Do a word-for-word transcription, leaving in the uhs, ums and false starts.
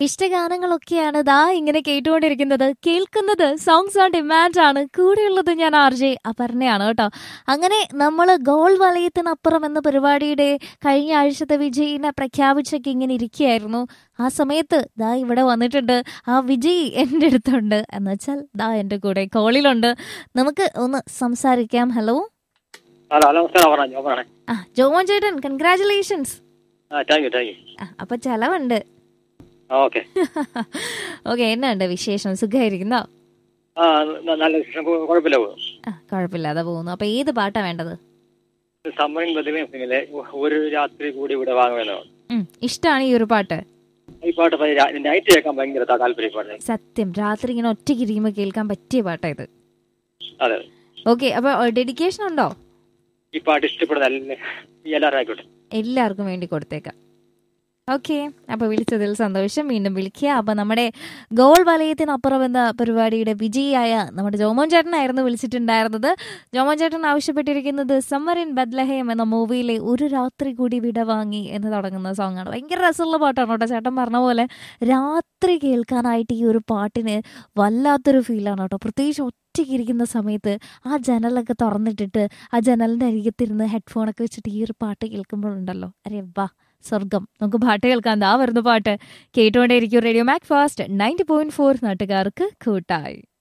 ഇഷ്ടഗാനങ്ങളൊക്കെയാണ് ദാ ഇങ്ങനെ കേട്ടുകൊണ്ടിരിക്കുന്നത്. കേൾക്കുന്നത് സോങ്സ് ഓൺ ഡിമാൻഡ് ആണ്. കൂടെയുള്ളത് ഞാൻ ആർ ജെ അപർണയാണ് കേട്ടോ. അങ്ങനെ നമ്മൾ ഗോൾ വലയത്തിനപ്പുറം എന്ന പരിപാടിയുടെ കഴിഞ്ഞ ആഴ്ചത്തെ വിജയിനെ പ്രഖ്യാപിച്ചൊക്കെ ഇങ്ങനെ ഇരിക്കുകയായിരുന്നു. ആ സമയത്ത് ദാ ഇവിടെ വന്നിട്ടുണ്ട് ആ വിജയ് എൻ്റെ അടുത്തുണ്ട്. എന്ന് വെച്ചാൽ ദാ എൻ്റെ കൂടെ കോളിലുണ്ട്. നമുക്ക് ഒന്ന് സംസാരിക്കാം. ഹലോ ഹലോ ഹലോ നമസ്കാരം ജോബാണ്. ആ ജോമോൻ ചേട്ടൻ, കൺഗ്രാറ്റുലേഷൻസ്. ആ താങ്ക് യു താങ്ക് യു. അപ്പൊ ചെലവുണ്ട്. ഓക്കെ ഓക്കെ, എന്നാണ്ട് വിശേഷം? സുഖമായിരിക്കുന്നോ? ആ ന- നല്ല വിശേഷം. കു- കുഴപ്പമില്ല പോകും. ആ കുഴപ്പമില്ലാതെ പോകുന്നു. അപ്പൊ ഏത് പാട്ടാ വേണ്ടത്? സമ്മൻ ബദലിലെ ഒരു രാത്രി കൂടി ഇവിടെ വാങ്ങുമെന്നോ ഉം, ഇഷ്ടാണ് ഈ ഒരു പാട്ട്. ഈ പാട്ട് ഭയ- രാ- നൈറ്റ് കേൾക്കാൻ ഭയങ്കര താ- താല്പര്യം പാട്ട്. സത്യം, രാത്രി ഇങ്ങനെ ഒറ്റയ്ക്ക് ഇരിക്കുമ്പോൾ കേൾക്കാൻ പറ്റിയ പാട്ടാ ഇത്. അതെ ഓക്കെ, അപ്പൊ ഡെഡിക്കേഷൻ ഉണ്ടോ? ഈ പാട്ട് ഇഷ്ടപ്പെടുന്ന എല്ലാ- എല്ലാവരും ആയിക്കോട്ടെ. എല്ലാവർക്കും വേണ്ടി കൊടുത്തേക്കാം. ഓക്കെ, അപ്പൊ വിളിച്ചതിൽ സന്തോഷം. വീണ്ടും വിളിക്കുക. അപ്പൊ നമ്മുടെ ഗോൾ വലയത്തിനപ്പുറം എന്ന പരിപാടിയുടെ വിജയിയായ നമ്മുടെ ജോമോൻ ചേട്ടനായിരുന്നു വിളിച്ചിട്ടുണ്ടായിരുന്നത്. ജോമോൻ ചേട്ടൻ ആവശ്യപ്പെട്ടിരിക്കുന്നത് സമ്മർ ഇൻ ബദ്ലഹേം എന്ന മൂവിയിലെ ഒരു രാത്രി കൂടി വിട വാങ്ങി എന്ന് തുടങ്ങുന്ന സോങ് ആണ്. ഭയങ്കര രസമുള്ള പാട്ടാണ് കേട്ടോ. ചേട്ടൻ പറഞ്ഞ പോലെ രാത്രി കേൾക്കാനായിട്ട് ഈ ഒരു പാട്ടിന് വല്ലാത്തൊരു ഫീലാണ് കേട്ടോ. പ്രത്യേകിച്ച് ഒറ്റയ്ക്ക് ഇരിക്കുന്ന സമയത്ത് ആ ജനലൊക്കെ തുറന്നിട്ടിട്ട് ആ ജനലിൻ്റെ അരികത്തിരുന്ന് ഹെഡ്ഫോണൊക്കെ വെച്ചിട്ട് ഈ ഒരു പാട്ട് കേൾക്കുമ്പോഴുണ്ടല്ലോ, അരെ വാ സ്വർഗം. നമുക്ക് പാട്ട് കേൾക്കാൻ ദാ വരുന്ന പാട്ട് കേട്ടുകൊണ്ടേയിരിക്കും. Radio Mac fast ninety point four നാട്ടുകാർക്ക് കൂട്ടായി.